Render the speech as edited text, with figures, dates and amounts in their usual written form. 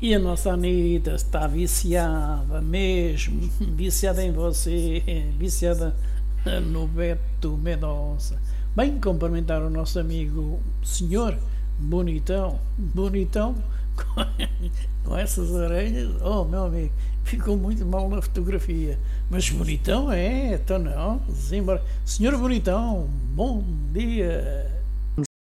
E a nossa Anitta está viciada mesmo, viciada em você, viciada no Beto Mendonça. Bem cumprimentar o nosso amigo senhor bonitão, bonitão, com, com essas orelhas. Oh, meu amigo, ficou muito mal na fotografia. Mas bonitão é, então não. Senhor bonitão, bom dia.